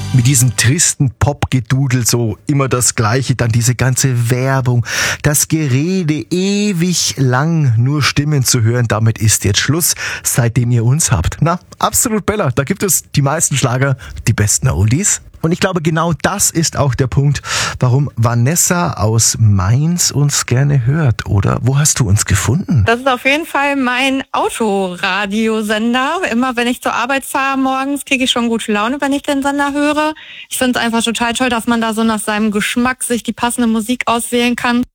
Mit diesem tristen Popgedudel, so immer das Gleiche, dann diese ganze Werbung, das Gerede, ewig lang nur Stimmen zu hören, damit ist jetzt Schluss, seitdem ihr uns habt. Na, absolut Bella, da gibt es die meisten Schlager, die besten Oldies. Und ich glaube, genau das ist auch der Punkt, warum Vanessa aus Mainz uns gerne hört. Oder wo hast du uns gefunden? Das ist auf jeden Fall mein Autoradiosender. Immer wenn ich zur Arbeit fahre morgens, kriege ich schon gute Laune, wenn ich den Sender höre. Ich finde es einfach total toll, dass man da so nach seinem Geschmack sich die passende Musik auswählen kann.